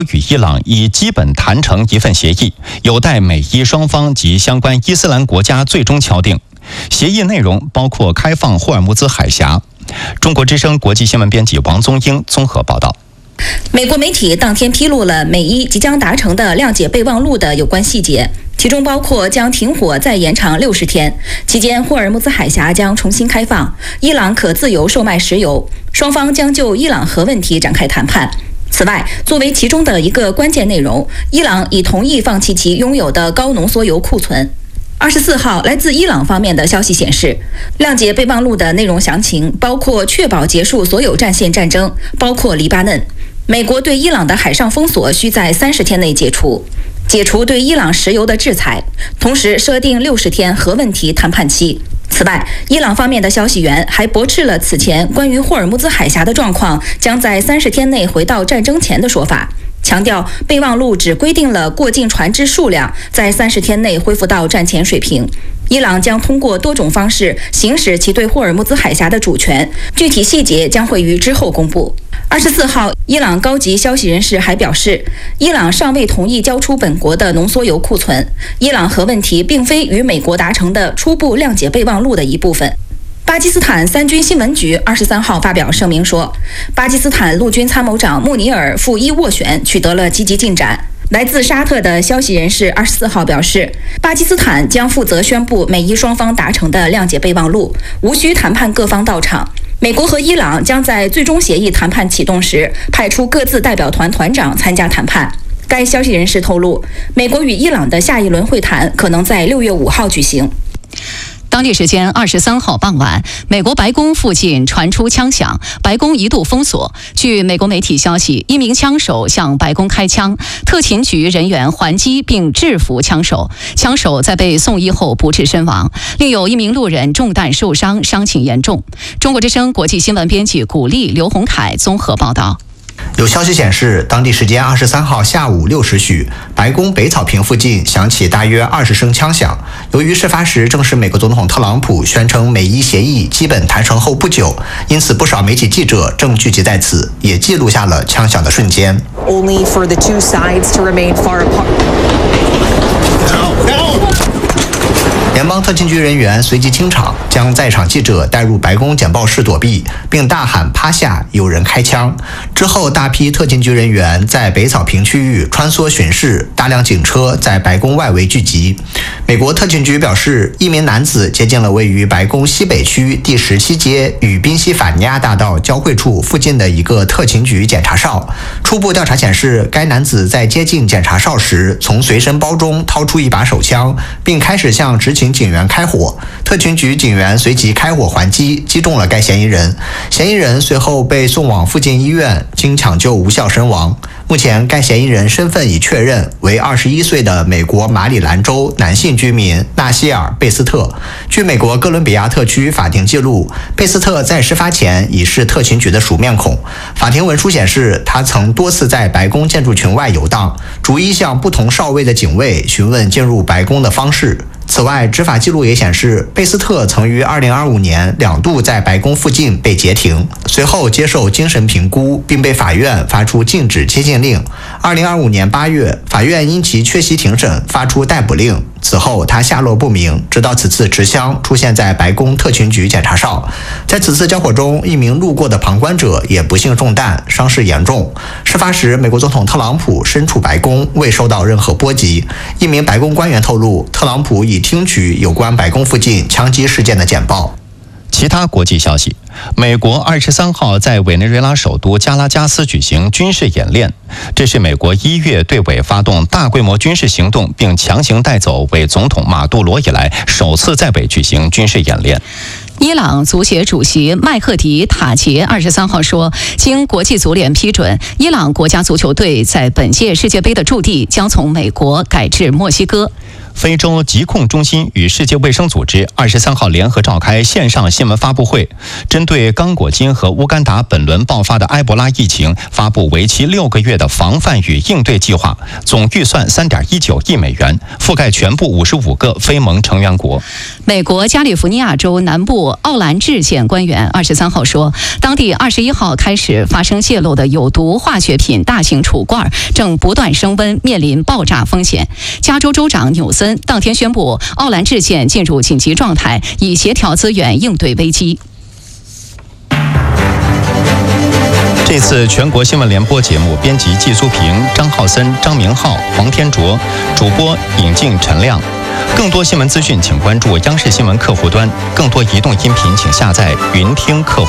与伊朗已基本谈成一份协议，有待美伊双方及相关伊斯兰国家最终敲定。协议内容包括开放霍尔木兹海峡。中国之声国际新闻编辑王宗英综合报道。 美国媒体当天披露了美伊即将达成的谅解备忘录的有关细节，其中包括将停火再延长60天，期间霍尔木兹海峡将重新开放，伊朗可自由售卖石油，双方将就伊朗核问题展开谈判。此外，作为其中的一个关键内容，伊朗已同意放弃其拥有的高浓缩铀库存。24号，来自伊朗方面的消息显示，谅解备忘录的内容详情包括确保结束所有战线战争，包括黎巴嫩。美国对伊朗的海上封锁需在30天内解除对伊朗石油的制裁，同时设定60天核问题谈判期。此外，伊朗方面的消息源还驳斥了此前关于霍尔木兹海峡的状况将在30天内回到战争前的说法，强调备忘录只规定了过境船只数量在30天内恢复到战前水平。伊朗将通过多种方式行使其对霍尔木兹海峡的主权，具体细节将会于之后公布。24号，伊朗高级消息人士还表示，伊朗尚未同意交出本国的浓缩铀库存，伊朗核问题并非与美国达成的初步谅解备忘录的一部分。巴基斯坦三军新闻局23号发表声明说，巴基斯坦陆军参谋长穆尼尔赴伊斡旋取得了积极进展。来自沙特的消息人士24号表示，巴基斯坦将负责宣布美伊双方达成的谅解备忘录，无需谈判各方到场。美国和伊朗将在最终协议谈判启动时派出各自代表团团长参加谈判。该消息人士透露，美国与伊朗的下一轮会谈可能在6月5号举行。 当地时间23号傍晚，美国白宫附近传出枪响，白宫一度封锁。据美国媒体消息，一名枪手向白宫开枪，特勤局人员还击并制服枪手，枪手在被送医后不治身亡。另有一名路人中弹受伤，伤情严重。中国之声国际新闻编辑古丽、刘洪凯综合报道。 有消息显示，当地时间23号下午6时许，白宫北草坪附近响起大约20声枪响。由于事发时正是美国总统特朗普宣称美伊协议基本谈成后不久，因此不少媒体记者正聚集在此，也记录下了枪响的瞬间。 Only for the two sides to remain far apart. 联邦特勤局人员随即清场，将在场记者带入白宫简报室躲避，并大喊“趴下，有人开枪”。之后，大批特勤局人员在北草坪区域穿梭巡视，大量警车在白宫外围聚集。美国特勤局表示，一名男子接近了位于白宫西北区第17街与宾夕法尼亚大道交汇处附近的一个特勤局检查哨。初步调查显示，该男子在接近检查哨时，从随身包中掏出一把手枪，并开始向执勤警员开火。特勤局警员随即开火还击，击中了该嫌疑人。嫌疑人随后被送往附近医院，经抢救无效身亡。目前，该嫌疑人身份已确认为21岁的美国马里兰州男性居民纳西尔·贝斯特。据美国哥伦比亚特区法庭记录，贝斯特在事发前已是特勤局的熟面孔。法庭文书显示，他曾多次在白宫建筑群外游荡，逐一向不同哨位的警卫询问进入白宫的方式。此外，执法记录也显示，贝斯特曾于2025年2度在白宫附近被截停，随后接受精神评估，并被法院发出禁止接近令。2025年8月，法院因其缺席庭审发出逮捕令。此后他下落不明，直到此次持枪出现在白宫特勤局检查哨。在此次交火中，一名路过的旁观者也不幸中弹，伤势严重。事发时，美国总统特朗普身处白宫，未受到任何波及。一名白宫官员透露，特朗普已听取有关白宫附近枪击事件的简报。 其他国际消息，美国23号在委内瑞拉首都加拉加斯举行军事演练，这是美国1月对委发动大规模军事行动并强行带走委总统马杜罗以来首次在委举行军事演练。 伊朗足协主席麦克迪塔杰23号说，经国际足联批准，伊朗国家足球队在本届世界杯的驻地将从美国改至墨西哥。 非洲疾控中心与世界卫生组织23号联合召开线上新闻发布会，针对刚果金和乌干达本轮爆发的埃博拉疫情发布为期6个月的防范与应对计划，总预算3.19亿美元，覆盖全部55个非盟成员国。 美国加利福尼亚州南部奥兰治县官员23号说，当地21号开始发生泄漏的有毒化学品大型储罐正不断升温，面临爆炸风险。加州州长纽森当天宣布，奥兰治县进入紧急状态，以协调资源应对危机。 这次全国新闻联播节目编辑季苏平、张浩森、张明浩、黄天卓，主播尹静、陈亮。更多新闻资讯，请关注央视新闻客户端；更多移动音频，请下载云听客户。